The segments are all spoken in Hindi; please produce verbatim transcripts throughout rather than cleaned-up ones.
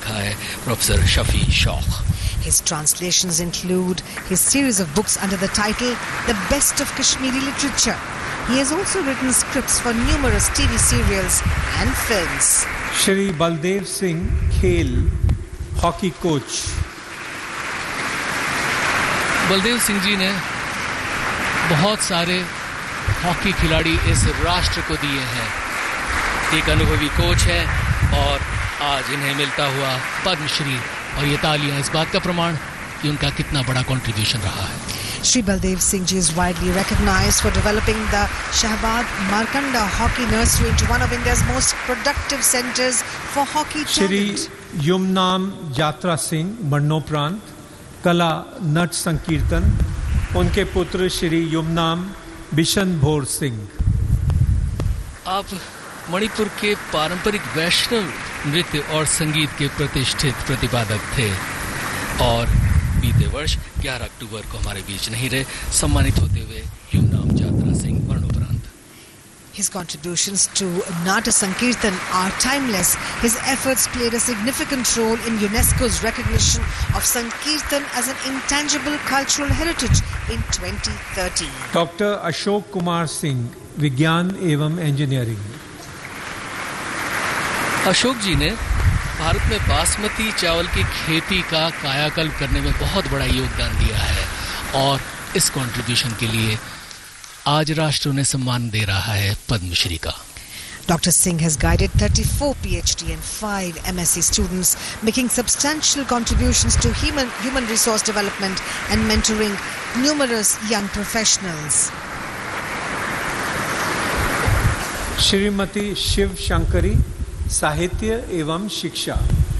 लिखा है प्रोफेसर शफी शौक। His translations include his series of books under the title The Best of Kashmiri Literature. He has also written scripts for numerous T V serials and films. Shri Baldev Singh Khel, hockey coach. Baldev Singh ji ने बहुत सारे हॉकी खिलाड़ी इस राष्ट्र को दिए हैं। एक अनुभवी कोच है और आज इन्हें मिलता हुआ पद्मश्री, और ये तालियां इस बात का प्रमाण कि उनका कितना बड़ा कंट्रीब्यूशन रहा है। Shri Baldev Singh Ji is widely recognized for developing the Shahbaz Markanda Hockey Nursery into one of India's most productive centers for hockey talent. Shri Yumnam Jatra Singh मरणोपरांत कला नट संकीर्तन, उनके पुत्र श्री युमनाम बिशन भोर सिंह। आप मणिपुर के पारंपरिक वैष्णव नृत्य और संगीत के प्रतिष्ठित प्रतिपादक थे और बीते वर्ष ग्यारह अक्टूबर को हमारे बीच नहीं रहे, सम्मानित होते हुए युमनाम जात्रा सिंह मरणोपरांत। His contributions to Nata Sankirtan are timeless. His efforts played a significant role in UNESCO's recognition of Sankirtan as an intangible cultural heritage in twenty thirteen. Doctor Ashok Kumar Singh, विज्ञान एवं इंजीनियरिंग। अशोक जी ने भारत में बासमती चावल की खेती का कायाकल्प करने में बहुत बड़ा योगदान दिया है और इस कंट्रीब्यूशन के लिए आज राष्ट्र उन्हें सम्मान दे रहा है पद्मश्री का। Doctor Singh has guided thirty-four PhD and five M Sc students, making substantial contributions to human, human resource development and mentoring numerous young professionals. Shrimati Shiv Shankari, साहित्य एवं शिक्षा।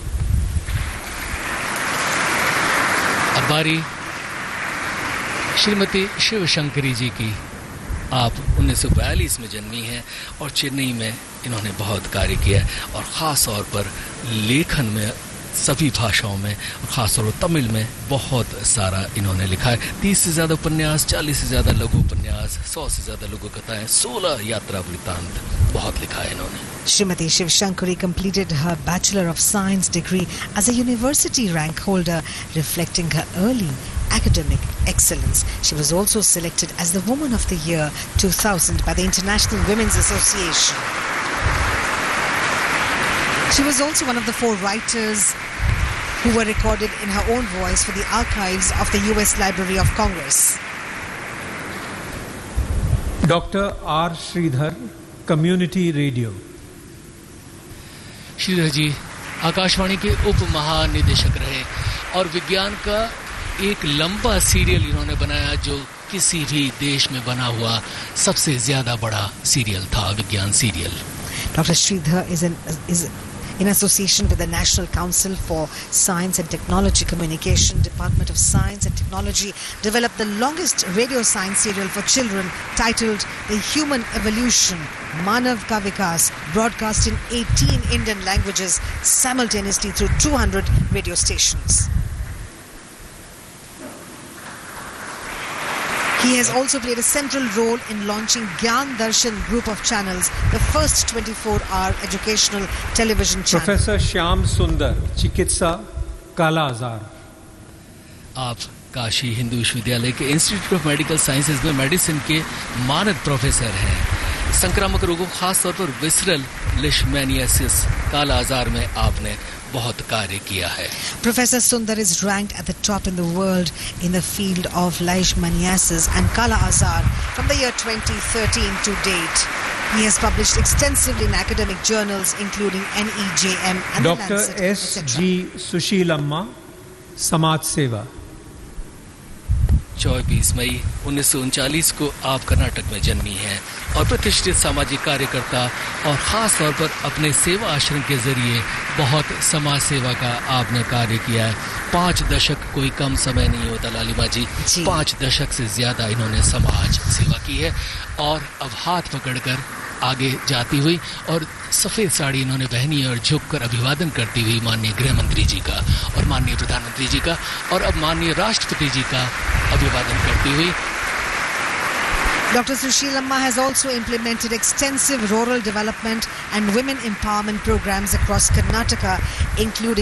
अब बारी श्रीमती शिव शंकरी जी की। आप उन्नीस सौ बयालीस में जन्मी हैं और चेन्नई में इन्होंने बहुत कार्य किया है और ख़ास तौर पर लेखन में सभी भाषाओं में और ख़ासतौर पर तमिल में बहुत सारा इन्होंने लिखा है। तीस से ज़्यादा उपन्यास, चालीस से ज़्यादा लघु उपन्यास, सौ से ज़्यादा लघु कथाएं, सोलह यात्रा वृत्तांत, बहुत लिखा है इन्होंने। Srimati Shiv Shankari completed her Bachelor of Science degree as a university rank holder, reflecting her early academic excellence. She was also selected as the Woman of the Year two thousand by the International Women's Association. She was also one of the four writers who were recorded in her own voice for the archives of the U S Library of Congress. Doctor R. Sridhar, Community Radio. Shridhar जी आकाशवाणी के उप महानिदेशक रहे और विज्ञान का एक लंबा सीरियल इन्होंने बनाया जो किसी भी देश में बना हुआ सबसे ज्यादा बड़ा सीरियल था, विज्ञान serial. Doctor Sridhar is an is in association with the National Council for Science and Technology Communication, Department of Science and Technology, developed the longest radio science serial for children titled The Human Evolution, Manav Ka Vikas, broadcast in eighteen Indian languages simultaneously through two hundred radio stations. He has also played a central role in launching Gyan Darshan group of channels, the first twenty-four hour educational television channel. Professor Shyam Sundar, चिकित्सा काला आजार। आप काशी हिंदू विश्वविद्यालय के इंस्टीट्यूट ऑफ मेडिकल साइंसेज में मेडिसिन के मानद प्रोफेसर हैं। संक्रामक रोगों, खास तौर पर विसरल लिशमैनियासिस काला आजार में आपने बहुत कार्य किया है। Professor Sundar is ranked at the top in the world in the field of leishmaniasis and Kala Azar from the year twenty thirteen to date. He has published extensively in academic journals including N E J M and Doctor The Lancet, S. et cetera. G. Sushilamma, समाज सेवा। चौबीस मई उन्नीस सौ उनचालीस को आप कर्नाटक में जन्मी हैं और प्रतिष्ठित सामाजिक कार्यकर्ता और खास तौर पर अपने सेवा आश्रम के जरिए बहुत समाज सेवा का आपने कार्य किया है। पाँच दशक कोई कम समय नहीं होता लालिमा जी, जी। पाँच दशक से ज्यादा इन्होंने समाज सेवा की है और अब हाथ पकड़कर आगे जाती हुई और सफेद साड़ी इन्होंने पहनी है और झुककर अभिवादन करती हुई माननीय गृह मंत्री जी का और माननीय प्रधानमंत्री जी का और अब माननीय राष्ट्रपति जी का अभिवादन करती हुई। Doctor Sushilamma has also implemented extensive rural development and women empowerment programs across Karnataka, including